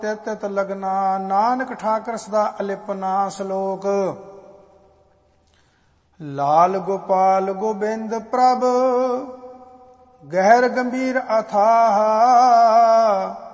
ਤਿਤ ਲਗਨਾ। ਨਾਨਕ ਠਾਕਰ ਸਦਾ ਅਲਿਪਨਾ। ਸ਼ਲੋਕ। ਲਾਲ ਗੋਪਾਲ ਗੋਬਿੰਦ ਪ੍ਰਭ ਗਹਿਰ ਗੰਭੀਰ ਅਥਾਹ।